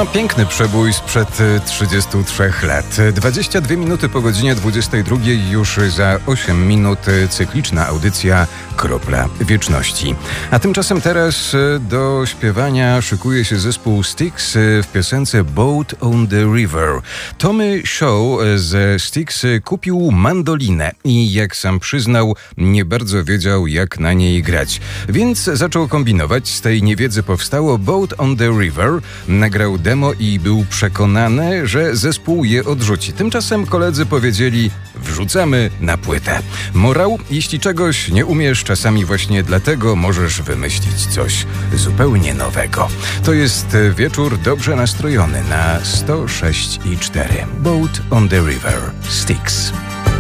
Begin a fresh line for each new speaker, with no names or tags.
No, piękny przebój sprzed 33 lat. 22 minuty po godzinie 22, już za 8 minut cykliczna audycja Kropla Wieczności. A tymczasem teraz do śpiewania szykuje się zespół Styx w piosence Boat on the River. Tommy Shaw ze Styx kupił mandolinę i jak sam przyznał, nie bardzo wiedział, jak na niej grać. Więc zaczął kombinować. Z tej niewiedzy powstało Boat on the River. Nagrał demo i był przekonany, że zespół je odrzuci. Tymczasem koledzy powiedzieli: wrzucamy na płytę. Morał: jeśli czegoś nie umiesz, czasami właśnie dlatego możesz wymyślić coś zupełnie nowego. To jest wieczór dobrze nastrojony na 106,4. Boat on the River, Styx.